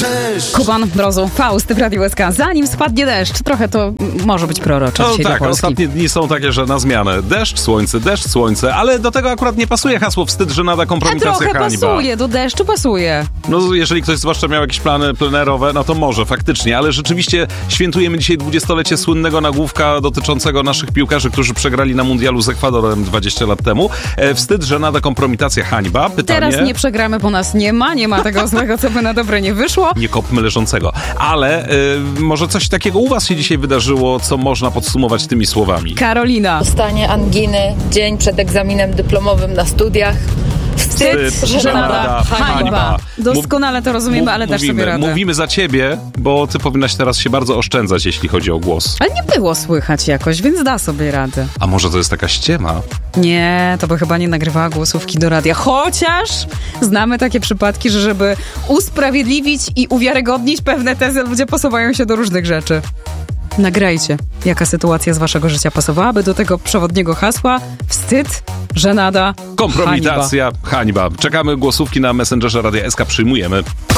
Cześć! Kuban, Mrozu, Faust w Radiu SK. Zanim spadnie deszcz, trochę to może być prorocze No dzisiaj tak, do Polski. ostatnie dni są takie, że na zmianę. Deszcz, słońce, ale do tego akurat nie pasuje hasło wstyd, żenada, kompromitacja, trochę hańba. pasuje, do deszczu pasuje. No jeżeli ktoś zwłaszcza miał jakieś plany plenerowe, no to może faktycznie, ale rzeczywiście świętujemy dzisiaj 20-lecie słynnego nagłówka dotyczącego naszych piłkarzy, którzy przegrali na mundialu z Ekwadorem 20 lat temu. Wstyd, żenada, kompromitacja, hańba. Pytanie... Teraz nie przegramy, bo nas nie ma tego złego, co by na dobre nie wyszło. Nie kopmy leżącego. Ale może coś takiego u was się dzisiaj wydarzyło, co można podsumować tymi słowami. Karolina. Dostanie anginy dzień przed egzaminem dyplomowym na studiach. Wstyd, żenada, hańba. Doskonale to rozumiemy, ale dasz sobie radę. Mówimy za ciebie, bo ty powinnaś teraz się bardzo oszczędzać, jeśli chodzi o głos. Ale nie było słychać jakoś, więc da sobie radę. A może to jest taka ściema? Nie, to by chyba nie nagrywała głosówki do radia. Chociaż znamy takie przypadki, że żeby usprawiedliwić i uwiarygodnić pewne tezy, ludzie posuwają się do różnych rzeczy. Nagrajcie, jaka sytuacja z waszego życia pasowałaby do tego przewodniego hasła. Wstyd, żenada, Kompromitacja, hańba. Czekamy głosówki na Messengerze Radia SK, przyjmujemy.